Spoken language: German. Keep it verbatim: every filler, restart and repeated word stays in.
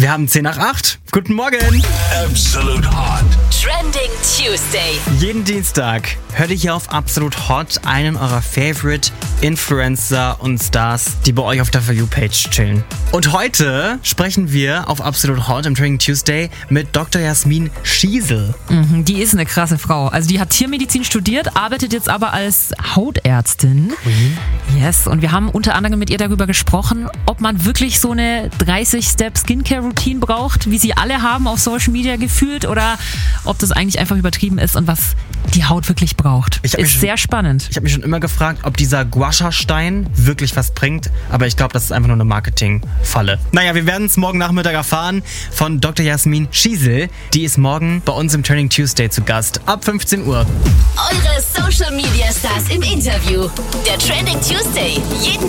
Wir haben zehn nach acht. Guten Morgen. Absolute Hot. Trending Tuesday. Jeden Dienstag hört ihr hier auf Absolute Hot einen eurer Favorite Influencer und Stars, die bei euch auf der For You-Page chillen. Und heute sprechen wir auf Absolute Hot im Trending Tuesday mit Doktor Jasmin Schiesel. Mhm, die ist eine krasse Frau. Also die hat Tiermedizin studiert, arbeitet jetzt aber als Hautärztin. Queen? Yes, und wir haben unter anderem mit ihr darüber gesprochen, ob man wirklich so eine dreißig-Step-Skincare-Routine braucht, wie sie alle haben auf Social Media gefühlt, oder ob das eigentlich einfach übertrieben ist und was die Haut wirklich braucht. Ich hab mich ist schon- sehr spannend. Ich habe mich schon immer gefragt, ob dieser Guasha-Stein wirklich was bringt, aber ich glaube, das ist einfach nur eine Marketingfalle. Naja, wir werden es morgen Nachmittag erfahren von Doktor Jasmin Schiesel. Die ist morgen bei uns im Trending Tuesday zu Gast, ab fünfzehn Uhr. Eure Social Media Stars im Interview. Der Trending Tuesday. Jeden